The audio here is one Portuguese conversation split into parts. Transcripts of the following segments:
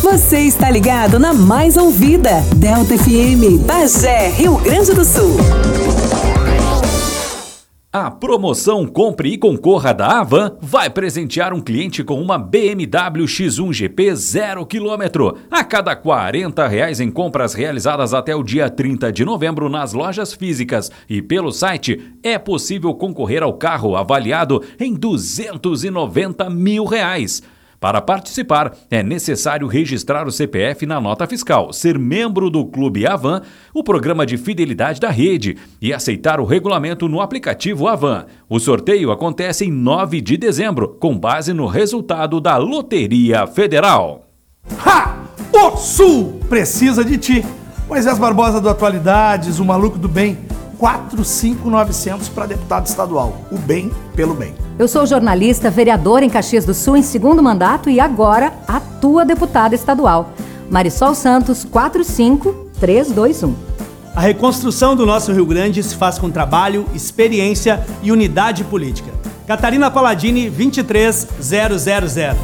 Você está ligado na mais ouvida, Delta FM, Bagé, Rio Grande do Sul. A promoção Compre e Concorra da Havan vai presentear um cliente com uma BMW X1 GP 0 km. A cada R$40 em compras realizadas até o dia 30 de novembro nas lojas físicas e pelo site, é possível concorrer ao carro avaliado em R$290 mil. Para participar, é necessário registrar o CPF na nota fiscal, ser membro do Clube Havan, o programa de fidelidade da rede e aceitar o regulamento no aplicativo Havan. O sorteio acontece em 9 de dezembro, com base no resultado da Loteria Federal. Ha! O Sul precisa de ti. Moisés Barbosa do Atualidades, o maluco do bem. 45900 para deputado estadual. O bem pelo bem. Eu sou jornalista, vereadora em Caxias do Sul em segundo mandato e agora atua deputada estadual. Marisol Santos, 45321. A reconstrução do nosso Rio Grande se faz com trabalho, experiência e unidade política. Catarina Palladini, 23000.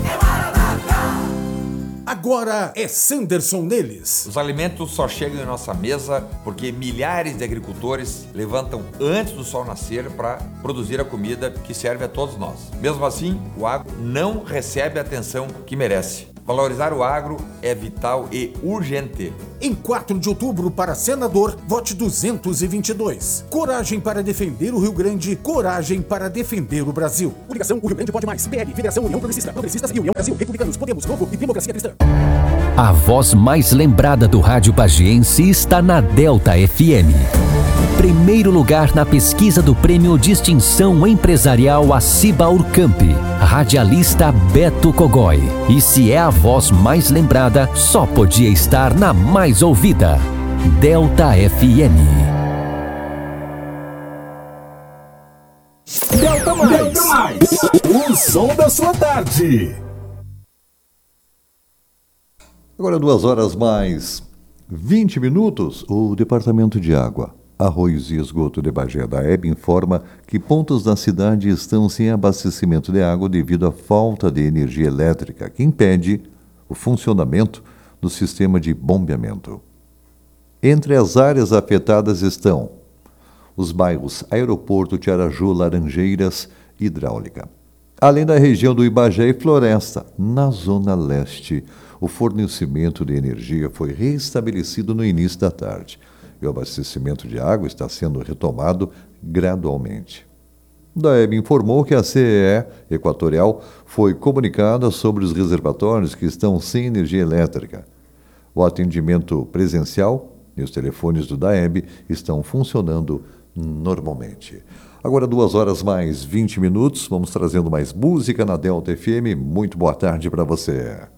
Agora é Sanderson neles. Os alimentos só chegam em nossa mesa porque milhares de agricultores levantam antes do sol nascer para produzir a comida que serve a todos nós. Mesmo assim, o agro não recebe a atenção que merece. Valorizar o agro é vital e urgente. Em 4 de outubro, para senador, vote 222. Coragem para defender o Rio Grande, coragem para defender o Brasil. Coligação O Rio Grande Pode Mais, PL, Federação União Progressista, Progressistas e União Brasil, Republicanos, Podemos, Novo e Democracia Cristã. A voz mais lembrada do rádio pagiense está na Delta FM. Primeiro lugar na pesquisa do Prêmio Distinção Empresarial Aciba Urcamp. Radialista Beto Cogói. E se é a voz mais lembrada, só podia estar na mais ouvida. Delta FM. Delta Mais. O som da sua tarde. Agora 2h mais 20. O Departamento de Água, Arroios e Esgoto de Bagé da EB informa que pontos da cidade estão sem abastecimento de água devido à falta de energia elétrica, que impede o funcionamento do sistema de bombeamento. Entre as áreas afetadas estão os bairros Aeroporto, Tiaraju, Laranjeiras e Hidráulica. Além da região do Ibagé e Floresta, na Zona Leste, o fornecimento de energia foi restabelecido no início da tarde. E o abastecimento de água está sendo retomado gradualmente. Daeb informou que a CEE Equatorial foi comunicada sobre os reservatórios que estão sem energia elétrica. O atendimento presencial e os telefones do Daeb estão funcionando normalmente. Agora 2h mais 20. Vamos trazendo mais música na Delta FM. Muito boa tarde para você.